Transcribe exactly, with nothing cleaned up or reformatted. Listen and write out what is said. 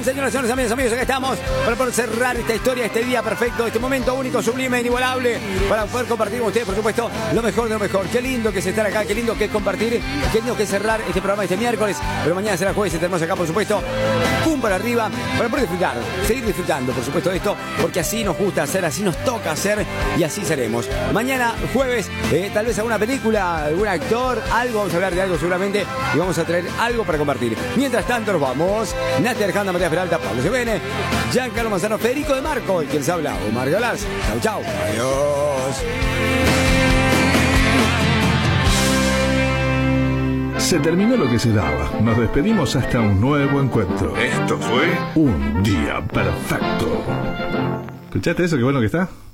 señoras, señores, amigos, amigos, acá estamos para poder cerrar esta historia, este día perfecto, este momento único, sublime, inigualable, para poder compartir con ustedes, por supuesto, lo mejor de lo mejor. Qué lindo que es estar acá, qué lindo que es compartir, qué lindo que es cerrar este programa este miércoles, pero mañana será jueves, estaremos acá, por supuesto, pum para arriba, para poder disfrutar, seguir disfrutando, por supuesto, de esto, porque así nos gusta hacer, así nos toca hacer y así seremos. Mañana, jueves, eh, tal vez alguna película, algún actor, algo, vamos a hablar de algo seguramente y vamos a traer algo para compartir. Mientras tanto, nos vamos. Nati Alejandra, Matías Peralta, Pablo Sevene, Giancarlo Manzano, Federico de Marco, y quien se habla, Omar Galás. Chau, chau. Adiós. Se terminó lo que se daba. Nos despedimos hasta un nuevo encuentro. Esto fue Un día perfecto. ¿Escuchaste eso? Qué bueno que está.